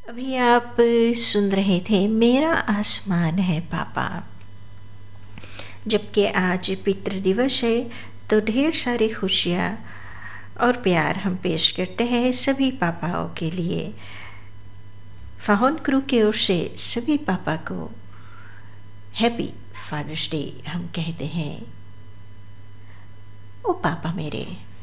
अभी आप सुन रहे थे मेरा आसमान है पापा। जबकि आज पितृ दिवस है तो ढेर सारी खुशियाँ और प्यार हम पेश करते हैं सभी पापाओं के लिए। फाहन क्रू की ओर से सभी पापा को हैप्पी फादर्स डे हम कहते हैं। ओ पापा मेरे।